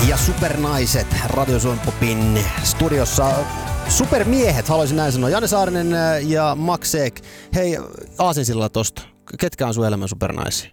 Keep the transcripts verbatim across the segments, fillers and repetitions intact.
Ja supernaiset Radio Suomen Popin studiossa. Supermiehet, haluaisin näin sanoa. Janne Saarinen ja Max Ek. Hei, aasinsillalla tosta. Ketkä on sun elämän supernaisia?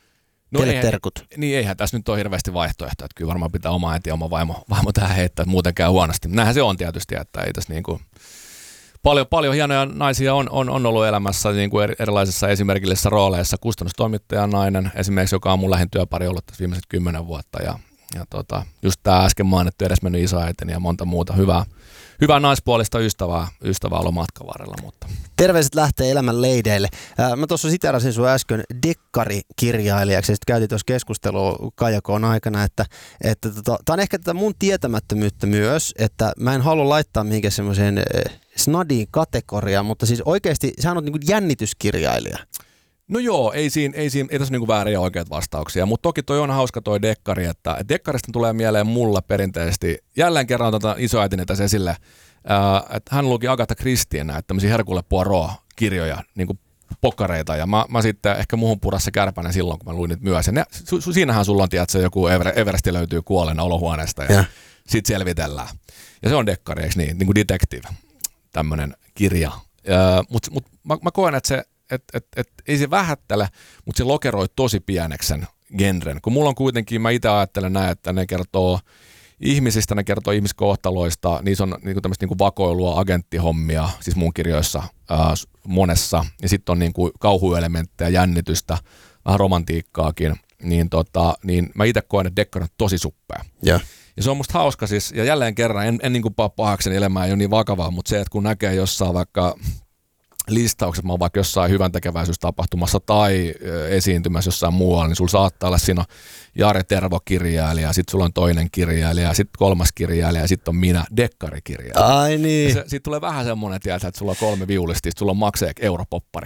No Kelle eihän, terkut? Niin eihän tässä nyt ole hirveästi vaihtoehtoja. Että kyllä varmaan pitää oma äiti ja oma vaimo, vaimo tähän heittää, että muuten käy huonosti. Näinhän se on tietysti, että ei tässä niinku... Paljon, paljon hienoja naisia on, on, on ollut elämässä niin kuin erilaisissa esimerkillisissä rooleissa. Kustannustoimittajan nainen esimerkiksi, joka on mun lähin työpari ollut tässä viimeiset kymmenen vuotta. Ja, ja tota, just tämä äsken mainittu edesmennyt isoäitini ja monta muuta hyvää, hyvää naispuolista ystävää, ystävää ollut matkan varrella. Mutta. Terveiset lähtee elämän leideille. Mä tuossa siteerasin sun äsken dekkarikirjailijaksi, ja sitten käytiin tuossa keskustelua Kajakoon aikana, että, että tota, tämä on ehkä tätä mun tietämättömyyttä myös, että mä en halua laittaa mihinkään semmoiseen snadiin kategoriaan, mutta siis oikeasti sä oot niinku jännityskirjailija. No joo, ei, siinä, ei, siinä, ei tässä niinku väärin ja oikeat vastauksia, mutta toki toi on hauska toi dekkari, että dekkarista tulee mieleen mulla perinteisesti, jälleen kerran tätä isoäitini tässä esille, ää, että hän luki Agatha Christien näitä tämmöisiä Hercule Poirot-kirjoja, niinku pokkareita, ja mä, mä sitten ehkä muhun purassa kärpänen silloin, kun mä luin niitä myös, ja ne, su, su, siinähän sulla on, tiedätkö, joku Ever, Everesti löytyy kuolleena olohuoneesta, ja, ja. sit selvitellään. Ja se on dekkari, eikö niin, niinku detective. Tämmöinen kirja. Mutta mut, mä, mä koen, että se, et, et, et, ei se vähättele, mutta se lokeroi tosi pieneksi sen genren. Kun mulla on kuitenkin, mä itse ajattelen näin, että ne kertoo ihmisistä, ne kertoo ihmiskohtaloista, niissä on niinku tämmöistä niinku vakoilua, agenttihommia, siis mun kirjoissa ää, monessa, ja sitten on niinku kauhuelementtejä, jännitystä, vähän romantiikkaakin, niin, tota, niin mä itse koen, että dekkari on tosi suppea. Yeah. Ja se on musta hauska siis, ja jälleen kerran, en, en niin kuin pahakseni elämää ei ole niin vakavaa, mutta se, että kun näkee jossain vaikka listaukset, mä oon vaikka jossain hyvän tekeväisyystapahtumassa tai esiintymässä jossain muualla, niin sulla saattaa olla siinä Jari Tervo-kirjailija, sitten sulla on toinen kirjailija, sitten kolmas kirjailija ja sitten on minä, dekkarikirjailija. Ai niin. Sitten tulee vähän semmoinen, tiedät, että sulla on kolme viulistia, sulla on Max Ek, europoppari.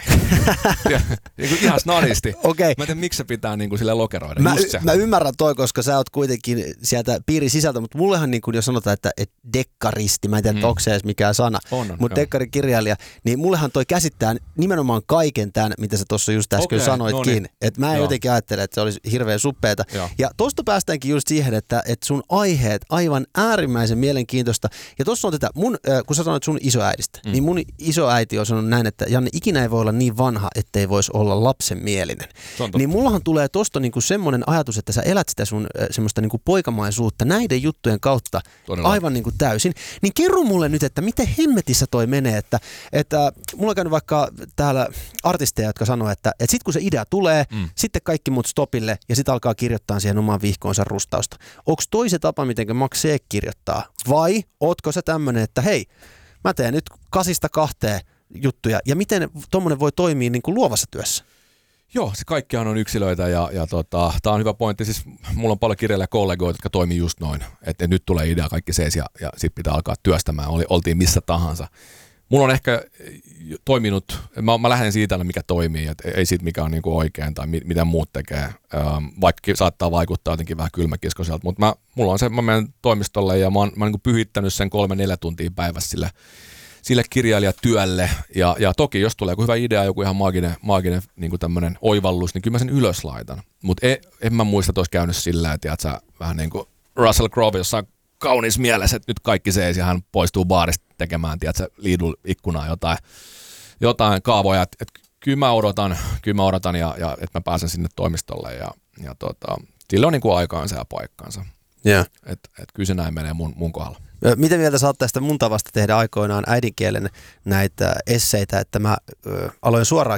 Ihan snadisti. Okay. Mä en tiedä, miksi se pitää niin kuin sille lokeroida. Mä, y- mä ymmärrän toi, koska sä oot kuitenkin sieltä piirin sisältä, mutta mullehan niin kuin jos sanotaan, että, että dekkaristi, mä en tiedä, mm. onko se edes mikään sana, mutta dekkarikirjailija, niin mullehan toi käsittää nimenomaan kaiken tämän, mitä sä tuossa just äsken okay, sanoitkin. No niin. Että mä en Joo. jotenkin ajattele, että se olisi hirveän suppeeta. Joo. Ja tosta päästäänkin just siihen, että, että sun aiheet aivan äärimmäisen mielenkiintoista. Ja tossa on tätä, mun, kun sä sanoit sun isoäidistä, mm. niin mun isoäiti on sanonut näin, että Janne, ikinä ei voi olla niin vanha, ettei voisi olla lapsenmielinen. Niin mullahan tulee tosta niinku semmoinen ajatus, että sä elät sitä sun semmoista niinku poikamaisuutta näiden juttujen kautta Todella. aivan niinku täysin. Niin kerro mulle nyt, että miten hemmetissä toi menee, että, että mulla on käynyt vaikka täällä artisteja, jotka sanoo, että, että sit kun se idea tulee, mm. sitten kaikki muut stopille ja sitten alkaa kirjoittaa siihen omaan vihkoonsa rustausta. Onko toi se tapa, miten Max Ek kirjoittaa? Vai ootko sä tämmönen, että hei, mä teen nyt kasista kahteen juttuja ja miten tommonen voi toimia niin kuin luovassa työssä? Joo, se kaikkihan on yksilöitä ja, ja tota, tää on hyvä pointti. Siis mulla on paljon kirjailijakollegoita, jotka toimii just noin, että nyt tulee idea kaikki seis ja, ja sit pitää alkaa työstämään, Oli, oltiin missä tahansa. Mulla on ehkä toiminut, mä, mä lähden siitä, mikä toimii, että ei siitä mikä on niinku oikein tai mit, mitä muut tekee, ähm, vaikka saattaa vaikuttaa jotenkin vähän kylmäkiskoiselta, mutta mä, mulla on se, mä menen toimistolle ja mä oon, mä oon niinku pyhittänyt sen kolme neljä tuntia päivässä sille, sille kirjailijatyölle ja, ja toki jos tulee joku hyvä idea, joku ihan maaginen, maaginen niinku tämmönen oivallus, niin kyllä mä sen ylös laitan, mutta en, en mä muista, että olisi käynyt sillä, että sä vähän niin kuin Russell Crowe jossain kaunis mielessä, että nyt kaikki seis ja hän poistuu baarista tekemään, tiedätkö, Lidl-ikkunaa jotain, jotain kaavoja. Et, et, kyllä mä odotan, kyllä mä odotan ja, ja että mä pääsen sinne toimistolle ja, ja tota, sillä on niin kuin aikaansa ja paikkaansa. Yeah. Että et, kyllä se näin menee mun, mun kohdalla. Miten mieltä sä oot tästä mun tavasta tehdä aikoinaan äidinkielen näitä esseitä, että mä ö, aloin suoraan